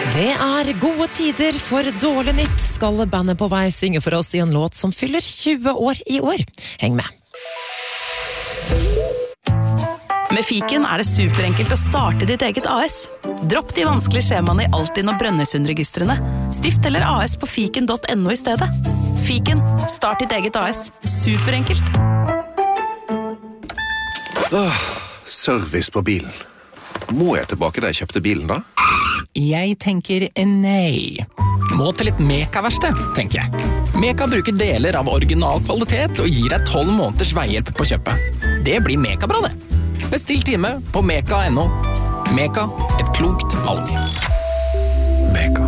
Det gode tider for dårlig nytt, skal bandet på vei synge for oss I en låt som fyller 20 år I år. Heng med! Med Fiken det superenkelt å starte ditt eget AS. Dropp de vanskelige skjemaene I Altinn og Brønnøysundregistrene. Stift eller AS på fiken.no I stedet. Fiken, start ditt eget AS. Superenkelt. Service på bilen. Må jeg tilbake da jeg kjøpte bilen da? Jeg tenker nei. Må til et Meka-verksted, tenker jeg. Meka bruker deler av original kvalitet og gir deg 12 måneders veihjelp på kjøpet. Det blir Meka-bra det. Bestill time på meka.no. Meka, et klokt valg. Meka.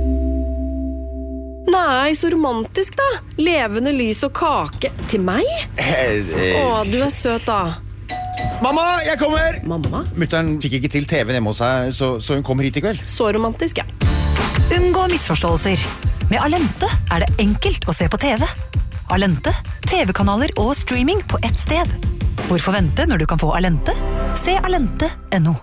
Nei, så romantisk da. Levende lys og kake. Til meg? Å, du søt da. Mamma, jeg kommer! Mamma? Mutteren fikk ikke til TV hjemme hos seg, så hun kommer hit I kveld. Så romantisk, ja. Unngå misforståelser. Med Alente det enkelt å se på TV. Alente, TV-kanaler og streaming på ett sted. Hvorfor vente når du kan få Alente? Se alente.no.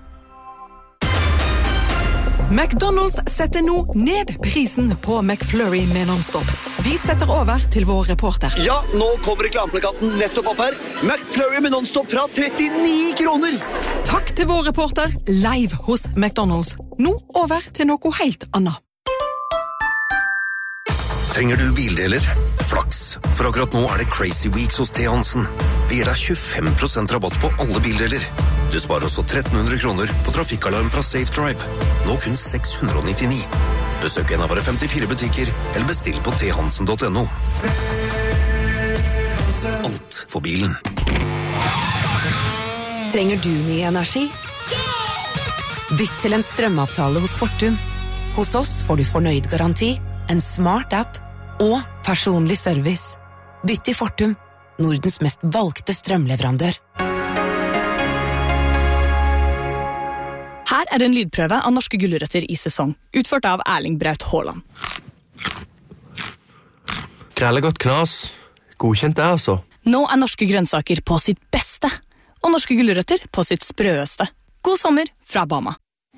McDonald's setter nå ned prisen på McFlurry med non-stop. Vi setter over til vår reporter. Ja, nå kommer reklameplakaten nettopp opp her. McFlurry med non-stop fra 39 kroner. Takk til vår reporter, live hos McDonald's. Nå over til noe helt annet. Trenger du bildeler? Flaks, for akkurat nå det Crazy Weeks hos T. Hansen. Det gir deg 25% rabatt på alle bildeler. Du sparer også 1300 kroner på trafikkalarm fra Safe Drive. Nå kun 699. Besøk en av våre 54 butikker, eller bestill på thansen.no. Alt for bilen. Trenger du ny energi? Bytt til en strømavtale hos Fortum. Hos oss får du fornøyd garanti, en smart app og personlig service. Bytt til Fortum, Nordens mest valgte strømleverandør. Her det en lydprøve av norske gulrøtter I sesong, utført av Erling Braut Haaland. Grellegodt knas. Godkjent det, altså. Nå norske grønnsaker på sitt beste, og norske gulrøtter på sitt sprøeste. God sommer fra Bama.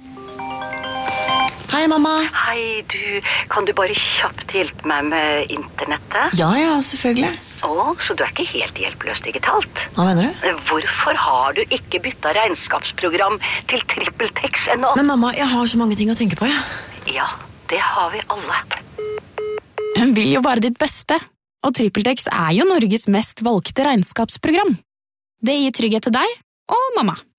Hei, mamma. Hei, kan du bare kjapt hjelpe meg med internettet? Ja, selvfølgelig. Så du ikke helt hjelpeløs digitalt? Hva mener du? Hvorfor har du ikke byttet regnskapsprogram til TrippelTex ennå? Men mamma, jeg har så mange ting å tenke på, Ja, det har vi alle. Hun vil jo bare ditt beste, og TrippelTex jo Norges mest valgte regnskapsprogram. Det gir trygghet til deg og mamma.